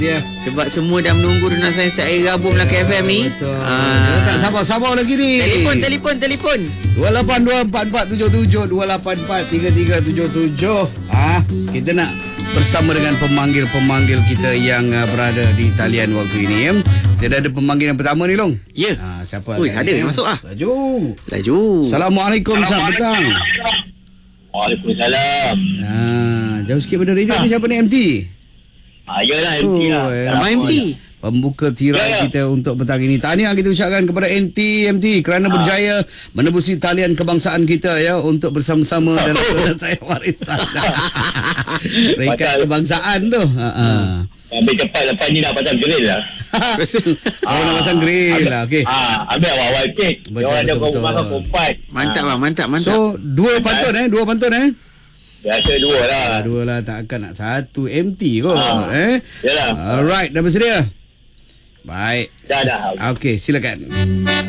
Sebab semua dah menunggu Dona Sains setiap hari Rabu Melaka FM ni. Betul. Tak sabar-sabar lagi ni. Telefon. 282447 28433377. Kita nak bersama dengan pemanggil-pemanggil kita yang berada di talian waktu ini. Kita ada pemanggil yang pertama ni, Long. Ya. Siapa? Ada masuk Laju. Assalamualaikum, selamat petang. Waalaikumsalam. Jauh sikit pada radio ni. Siapa ni? MT? Yalah MT lah. Nama MT. Pembuka tirai kita untuk petang ini. Tahniah kita ucapkan kepada MT kerana berjaya menebusi talian kebangsaan kita ya untuk bersama-sama dalam penyelesaian warisan. Rekat kebangsaan tu. Ambil cepat lepas ni nak pasang grill lah. Nak pasang grill lah. Okey. Ambil awal-awal kek. Orang ada kau rumah kau 4. Mantap. So, dua pantun. Biasa 2 lah. Dua lah, takkan nak satu MT kot. Yalah. Alright, dah bersedia? Baik. Dah. Okey, silakan.